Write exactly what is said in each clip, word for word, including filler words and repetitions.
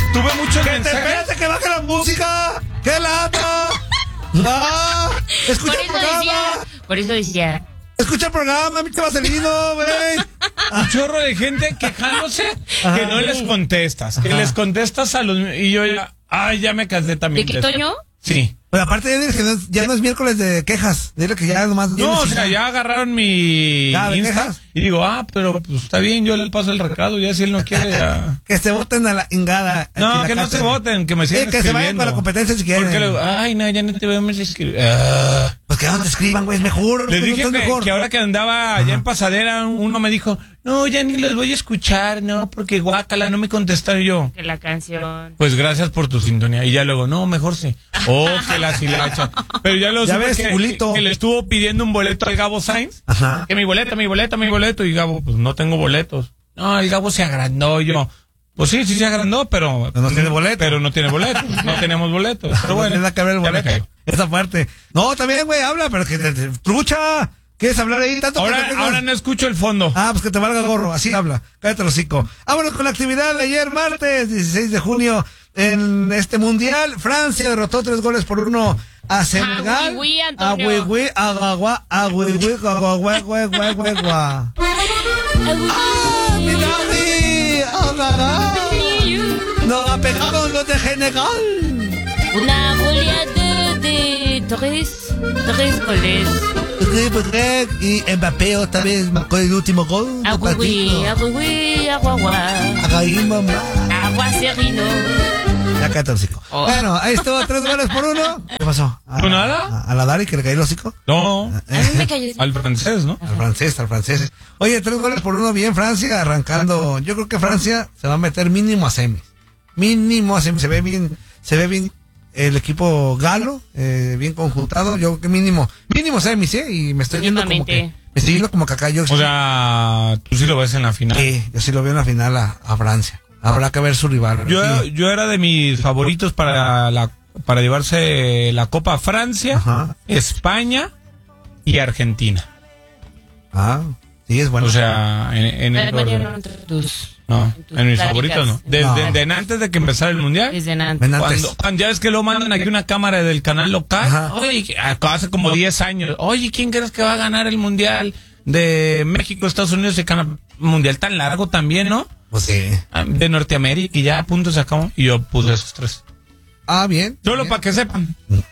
tuve muchos ¡Que mensajes. te espérate que baje la música! ¡Qué lata! ¡Ah! ¡Escucha Por el eso programa! decía, por eso decía. ¡Escucha el programa, mi vaselino, güey! Un chorro de gente quejándose que no les contestas. Que Ajá. les contestas a los... Y yo ya... Ay, ya me cansé también. ¿De qué, eso. Toño? Sí. Pero aparte ya, diles que no es, ya no es miércoles de quejas. Dile que ya nomás... No, o sea, ya agarraron mi Ya, ¿de Insta quejas? y digo, ah, pero pues está bien, yo le paso el recado, ya si él no quiere, ya... Que se voten a la ingada. No, que no se voten, que me sigan Sí, que se vayan escribiendo. con la competencia si quieren. Porque luego, ay, no, ya no te veo más escribir. Ah. Pues que no te escriban, güey, es mejor. Les no dije es que, mejor. que ahora que andaba allá en Pasadena, uno me dijo, no, ya ni los voy a escuchar, no, porque guácala, no me contestaron yo. Que la canción. Pues gracias por tu sintonía. Y ya luego, no, mejor sí. Oh, que la silacha. Pero ya lo Ya supe ves, que, culito. que le estuvo pidiendo un boleto al Gabo Sainz. Ajá. Que mi boleto, mi boleto, mi boleto. Y Gabo, pues no tengo boletos. No, el Gabo se agrandó. Yo, pues sí, sí se agrandó, pero... Pero no tiene boleto. Pero no tiene boletos. No tenemos boletos. Pero No bueno, tiene nada que ver el ya me boleto. cayó. Esa parte. No, también, güey, habla, pero que te, te- trucha. ¿Quieres hablar ahí tanto? que Ahora, te- ahora no escucho el fondo. Ah, pues que te valga gorro, así habla. Cállate el hocico. Vámonos con la actividad de ayer, martes, dieciséis de junio, en este mundial. Francia derrotó tres goles por uno a Senegal. Ah, oui, oui, A Antonio. oui, oui, a guagua, a oui, oui, guagua, guagua, guagua, guagua. ¡Ah, mi Dani! ¡Ah, gaga! ¡Nos ha pegado los de Senegal! Una goleada de tres, tres goles. Y Mbappé otra vez marcó el último gol. del Agüi, partido. agüi, aguagua. Ahí, mamá. Aguacerino. Ya cállate el hocico. Oh. Bueno, ahí estuvo, tres goles por uno. ¿Qué pasó? ¿A, ¿Tú nada? A, a la Dari que le cayó el hocico. No, A mí me cayó. al francés, ¿no? Al francés, al francés. Oye, tres goles por uno, bien Francia, arrancando. Yo creo que Francia se va a meter mínimo a semis. Mínimo a semis. Se ve bien, se ve bien el equipo galo, eh, bien conjuntado. Yo creo que mínimo, mínimo semis, ¿eh? Y me estoy yendo como que, Mínimamente. me estoy yendo como que acá yo. O sea, tú sí lo ves en la final. Sí, yo sí lo veo en la final a, a Francia. Habrá que ver su rival. Yo, Sí. yo era de mis favoritos para la para llevarse la Copa a Francia, Ajá. España y Argentina. Ah, sí, es bueno. O sea, en, en el Alemania orden. no entre tus. No, tus en mis pláticas. favoritos no. Desde No. desde antes de que empezara el mundial. Desde antes. Ven antes. Cuando, cuando ya ves que lo mandan aquí una cámara del canal local, Ajá. oye, que- hace como diez años, oye, ¿quién crees que va a ganar el mundial de México, Estados Unidos y Canadá? Mundial tan largo también, ¿no? Pues sí. Ah, de Norteamérica y ya a punto se acabó. Y yo puse esos tres. Ah, bien. Solo bien. para que sepan.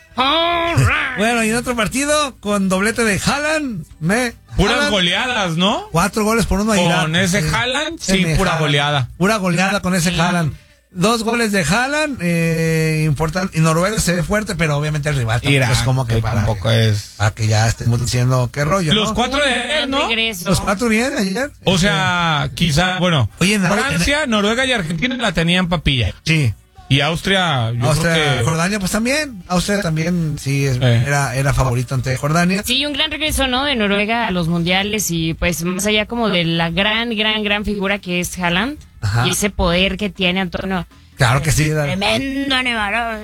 Bueno, y en otro partido, con doblete de Haaland, me... Puras Haaland, goleadas, ¿no? Cuatro goles por uno a Irak. Con ese Sí. Haaland, sí, Ese pura Haaland. goleada. Pura goleada con ese Haaland. Dos goles de Haaland, eh, importante. Y Noruega se ve fuerte, pero obviamente el rival tampoco Irak, es como que eh, para, tampoco que, es. para que ya estemos diciendo qué rollo, Los ¿no? cuatro de Un él, ¿no? regreso. Los cuatro bien ayer. O sea, quizá, bueno, Oye, en- Francia, Noruega y Argentina la tenían papilla. Sí. Y Austria, yo Austria, creo que... Jordania, pues también. Austria también, sí, es- Eh. era, era favorito ante Jordania. Sí, un gran regreso, ¿no? De Noruega a los mundiales y pues más allá como de la gran, gran, gran figura que es Haaland Ajá. y ese poder que tiene Antonio. Claro que sí. Dale, Tremendo Nevarón.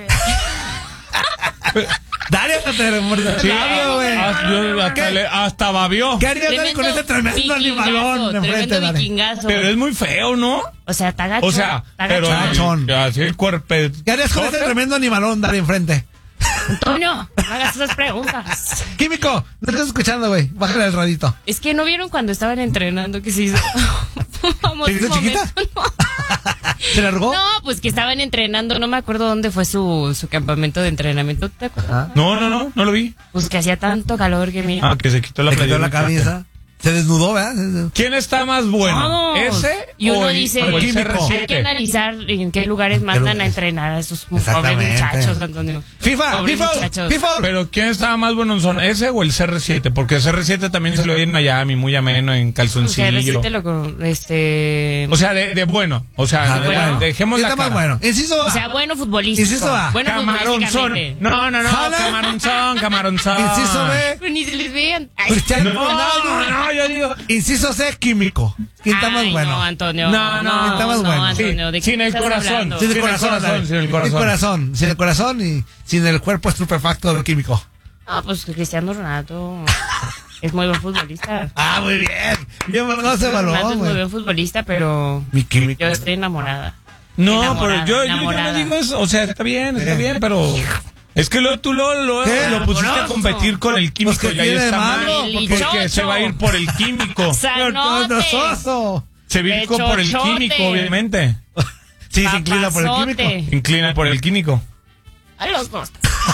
Dale hasta te remordiste el Sí, labio, güey. ah, yo hasta, ¿Qué? le- hasta babió. ¿Qué harías Dani, con ese tremendo animalón enfrente, Tremendo Dani? vikingazo. Pero es muy feo, ¿no? O sea, está gacho. O sea, está pero gacho. Gachón. así el cuerpo. ¿Qué harías con ese tremendo animalón, Dale, enfrente? Antonio, no hagas esas preguntas. Químico, no estás escuchando, güey. Bájale el radito. Es que no vieron cuando estaban entrenando que se hizo. Vamos, ¿Te hizo un chiquita? momento, no. ¿Se largó? No, pues que estaban entrenando, no me acuerdo dónde fue su, su campamento de entrenamiento, ¿te acuerdas? Ajá. No, no, no, no lo vi. Pues que hacía tanto calor que mira. Ah, que se quitó la Le quitó la playerita. camisa. Se desnudó, ¿verdad? ¿Quién está más bueno? Vamos. ¿Ese Y uno o el, dice, o el Químico. C R hay que siete? analizar en qué lugares mandan lugares? a entrenar a esos Exactamente. pobres muchachos, Antonio. FIFA, Pobres FIFA, muchachos. FIFA. Pero ¿quién estaba más bueno? ¿Son ese o el C R siete? Porque el C R siete también se lo vi en Miami, muy ameno, en O sea, calzoncillo. resiste lo con- este... O sea, de, de bueno. O sea, Ajá, de de bueno. bueno. Dejemos ¿Quién la está más cara. bueno? Inciso A. O sea, bueno futbolista. Inciso A. Bueno Camaronzón. futbolísticamente. No, no, no. Jala. Camaronzón, camaronzón. Inciso B. Pero ni se les vean. Ay, Cristiano No, Ronaldo. no, yo digo. Inciso C, químico. ¿Quién está más ay, bueno? No, Antonio. No, no, está más bueno. Antonio, ¿de qué Sin el estás corazón. hablando? Sin el Sin el corazón, corazón, Dani. sin el Sin corazón. corazón. Sin el corazón y sin el cuerpo estupefacto del químico. Ah, pues Cristiano Ronaldo es muy buen futbolista. Ah, muy bien. Bien, no se Ronaldo evaluó, es muy güey. buen futbolista, pero Mi químico. yo estoy enamorada. No, pero yo, yo, yo no digo eso. O sea, está bien, está bien, pero... Es que lo, tú lo, lo, lo pusiste a competir con el químico. Pues que y ahí tiene está malo, mal, el porque chocho. se va a ir por el químico. Sanote. Se va a ir por el Chochote. químico, obviamente. Sí, se inclina por el Papazote. químico. Se inclina por el químico. A los dos.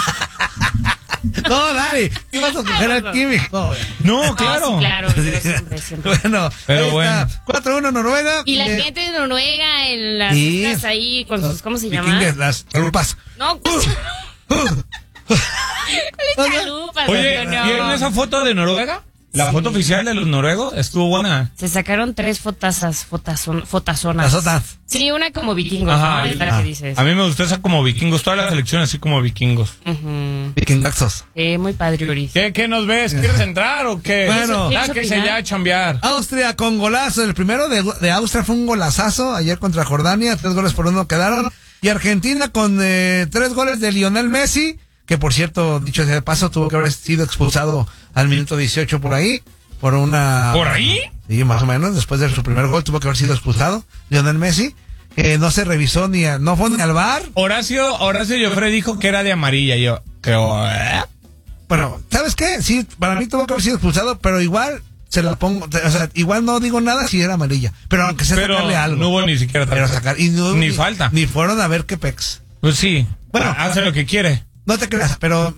No, dale, ¿qué vas a coger al químico? No, claro. Ah, sí, claro, pero siempre, siempre. Bueno, Pero ahí bueno. está. cuatro uno Noruega. Y la Eh, gente de Noruega en las y- islas ahí con sus, ¿cómo se llama? Vikingos, las chalupas. No, ¿cuáles chalupas? Oye, No, no. ¿vieron esa foto de Noruega? La foto oficial de los noruegos estuvo buena. Se sacaron tres fotazas, fotazon, fotazonas. Las otras. Sí, una como vikingos, Ajá. ¿no? Es la que dices. A mí me gustó esa como vikingos, toda la selección así como vikingos. Ujú. Vikingaxos. Eh, muy padre, Uri. ¿Qué, qué nos ves? ¿Quieres entrar o qué? Bueno. Ah, que se ya a chambear. Austria con golazo. El primero de, de Austria fue un golazazo ayer contra Jordania. Tres goles por uno quedaron. Y Argentina con eh, tres goles de Lionel Messi. Que por cierto, dicho sea de paso, tuvo que haber sido expulsado al minuto dieciocho por ahí. Por una... ¿Por ahí? Sí, más o menos. Después de su primer gol tuvo que haber sido expulsado. Lionel Messi. Que no se revisó ni a, no fue ni al V A R. Horacio, Horacio Joffre dijo que era de amarilla. Yo creo, ¿eh? Bueno, ¿sabes qué? Sí, para mí tuvo que haber sido expulsado, pero igual se la pongo, o sea, igual no digo nada si era amarilla, pero aunque sea Pero sacarle algo. no hubo ni siquiera pero tarjeta. sacar, y no- Ni falta. Ni fueron a ver qué pex. Pues sí. Bueno. Hace lo que quiere. No te creas, pero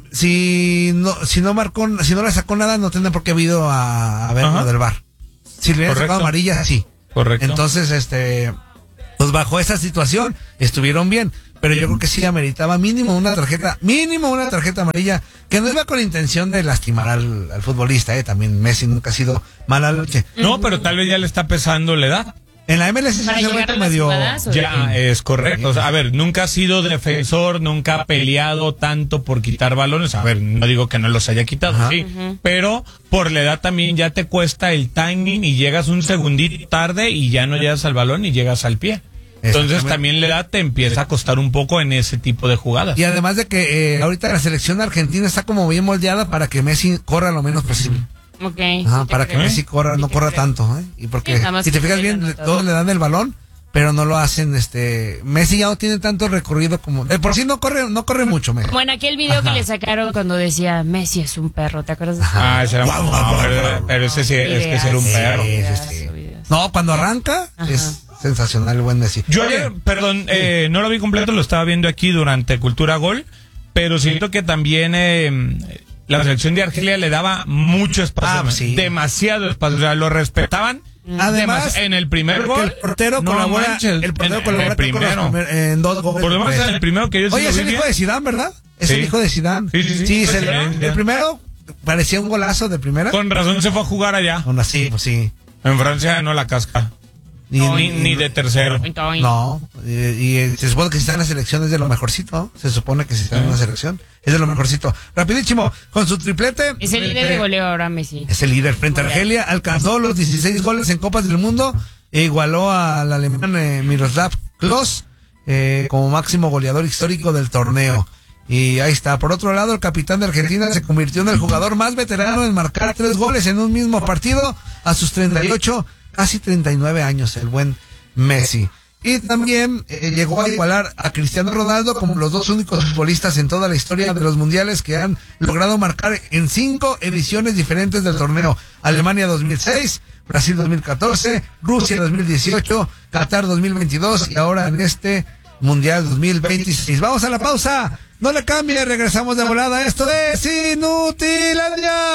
si no, si no marcó, si no le sacó nada, no tendrá por qué haber ido a, a ver Ajá. lo del V A R. Si le hubieran Correcto. sacado amarilla, sí. Correcto. Entonces, este, pues bajo esa situación, estuvieron bien. Pero yo creo que sí ameritaba mínimo una tarjeta, mínimo una tarjeta amarilla, que no iba con intención de lastimar al, al futbolista, eh. También Messi nunca ha sido mala leche. No, pero tal vez ya le está pesando la edad. En la M L S Para sí se ha llegar a vuelto las medio... jugadas, ¿o Ya, qué? es correcto. O sea, a ver, nunca ha sido defensor, nunca ha peleado tanto por quitar balones. A ver, no digo que no los haya quitado, Ajá. sí. Pero por la edad también ya te cuesta el timing y llegas un segundito tarde y ya no llegas al balón y llegas al pie. Entonces Exactamente. también la edad te empieza a costar un poco en ese tipo de jugadas. Y además de que eh, ahorita la selección argentina está como bien moldeada para que Messi corra lo menos posible. Ok. Ajá, sí te para que creo. Messi corra, no Sí te corra creo. tanto, ¿eh? Y porque Sí, nada más si te que fijas se bien, hayan le- anotado. todos le dan el balón, pero no lo hacen, este, Messi ya no tiene tanto recorrido como, de por sí no corre, no corre mucho, Messi. Como en aquel video que le sacaron cuando decía Messi es un perro, ¿te acuerdas de eso? Ah, ese era- Guau, guau, no, guau, pero, guau. pero ese sí, es que Videazo, ser un perro. Sí, sí, videazo, sí. videazo. No, cuando arranca Ajá. es sensacional el buen Messi. Yo Oye, ayer, perdón, eh, no lo vi completo, lo estaba viendo aquí durante Cultura Gol, pero siento que también eh, la selección de Argelia le daba mucho espacio, Ah, sí. demasiado espacio, o sea, lo respetaban. Además, Demas- en el primer porque gol, el portero no colabora, manches, el portero en- colabora en el con los primero. primer- en dos goles. Por lo menos Pues. en el primero que yo sí Oye, lo es vi el hijo bien. de Zidane, ¿verdad? Es Sí. el hijo de Zidane. Sí, sí, sí. es el, Sí, el ya. primero parecía un golazo de primera. Con razón se fue a jugar allá. Aún así, pues sí. En Francia no la casca. Y- Ni, y- ni de tercero. No, y, y, eh, se supone que si está en la selección es de lo mejorcito, ¿no? Se supone que si está en una selección es de lo mejorcito. Rapidísimo, con su triplete. Es el líder de goleo ahora, Messi. Es el líder frente a Argelia, alcanzó los dieciséis goles en Copas del Mundo e igualó al alemán eh, Miroslav Klose eh, como máximo goleador histórico del torneo. Y ahí está. Por otro lado, el capitán de Argentina se convirtió en el jugador más veterano en marcar tres goles en un mismo partido a sus treinta y ocho, casi treinta y nueve años, el buen Messi. Y también eh, llegó a igualar a Cristiano Ronaldo como los dos únicos futbolistas en toda la historia de los mundiales que han logrado marcar en cinco ediciones diferentes del torneo. Alemania dos mil seis, Brasil dos mil catorce, Rusia dos mil dieciocho, Qatar dos mil veintidós y ahora en este Mundial dos mil veintiséis. Vamos a la pausa. No le cambie, regresamos de volada. Esto es Inutilandia.